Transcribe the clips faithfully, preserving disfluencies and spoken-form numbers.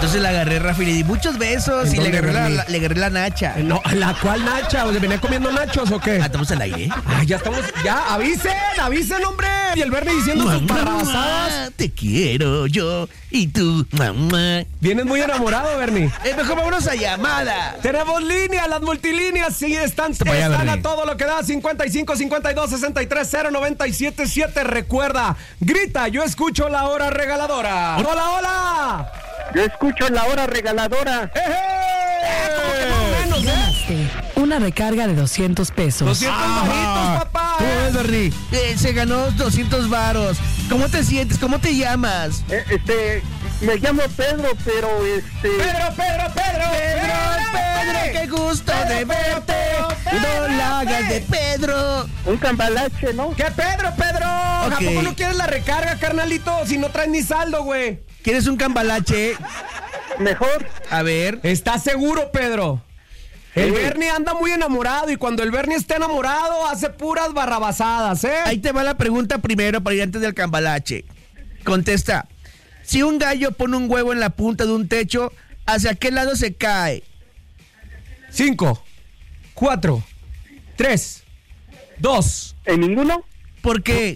Entonces la agarré, Rafa, y le di muchos besos y le dónde, agarré la, Bernie? la- le agarré la nacha. No, ¿la cual nacha? ¿O se venía comiendo nachos o qué? Ah, estamos al aire. Ay, ya estamos, ya, avisen, avisen, hombre. Y el Bernie diciendo sus barrabasadas. Te quiero yo y tú, mamá. Vienes muy enamorado, Bernie. Eh, mejor vámonos a llamada. Tenemos línea, las multilíneas sí están, para allá, están Bernie. a todo lo que da. cincuenta y cinco, cincuenta y dos, sesenta y tres, cero, noventa y siete, siete. Recuerda, grita, yo escucho la hora regaladora. ¡Hola, hola! Yo escucho la hora regaladora. ¡Eje! ¿Cómo que más o menos, eh? Ganaste una recarga de doscientos pesos. doscientos bajitos, papá. ¿Cómo ves, Bernie? Eh, se ganó doscientos varos. ¿Cómo te sientes? ¿Cómo te llamas? Eh, este, me llamo Pedro, pero este... Pedro, Pedro, Pedro. Pedro, Pedro, qué gusto de verte. No la hagas de Pedro. Un cambalache, ¿no? ¿Qué Pedro, Pedro? ¿A Ok. poco no quieres la recarga, carnalito? Si no traes ni saldo, güey. ¿Quieres un cambalache? Mejor. A ver. ¿Estás seguro, Pedro? El Sí. Bernie anda muy enamorado y cuando el Bernie está enamorado hace puras barrabasadas, ¿eh? Ahí te va la pregunta primero para ir antes del cambalache. Contesta. Si un gallo pone un huevo en la punta de un techo, ¿hacia qué lado se cae? Cinco, cuatro, tres, dos. ¿En ninguno? ¿Por qué?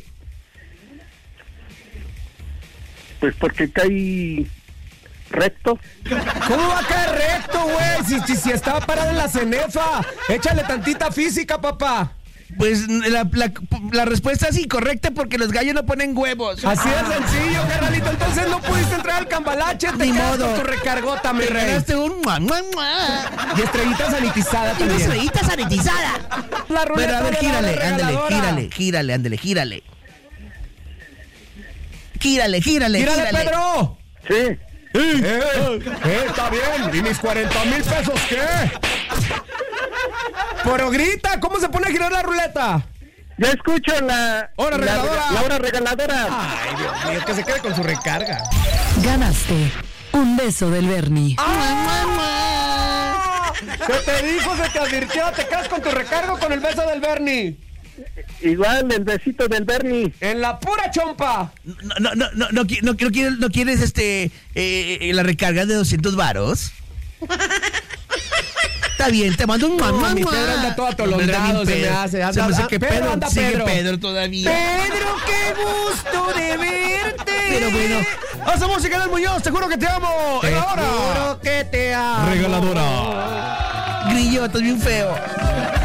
Pues porque cae recto. ¿Cómo va a caer recto, güey? Si, si, si estaba parado en la cenefa. Échale tantita física, papá. Pues la, la- la respuesta es incorrecta porque los gallos no ponen huevos. Así de sencillo, carnalito. Entonces no pudiste entrar al cambalache. Te Ni quedas modo. con tu recargota, mi Te rey. ganaste un mua, mua, mua. Y estrellita sanitizada Y una también. estrellita sanitizada. La Pero ruleta a ver, de la gírale, hora ándale, regaladora. gírale, gírale, ándale, gírale. Gírale, gírale, ¡Gírale, gírale. Pedro! Sí. Eh, eh, está bien. ¿Y mis cuarenta mil pesos qué? Pero grita, ¿cómo se pone a girar la ruleta? Yo escucho la... Hora la- regaladora. La hora regaladora. Ay, Dios mío, que se quede con su recarga. Ganaste un beso del Bernie. ¡Ah! Se te dijo, se te advirtió, te quedas con tu recargo con el beso del Bernie. Igual el besito del Bernie. En la pura chompa. No, no, no, no, no, qui- no, no quieres, no quieres este, eh, la recarga de doscientos varos. Está bien, te mando un No, mamá. mi Pedro anda todo atolondrado, se me hace. Se Anda- me hace ah, que Pedro, Pedro, anda sigue Pedro. Pedro todavía. Pedro, qué gusto de verte. Pero bueno, ¡Haz música del Muñoz! ¡Te juro que te amo! Te ¡Ahora! ¡Juro que te amo! Grillo, estás bien feo.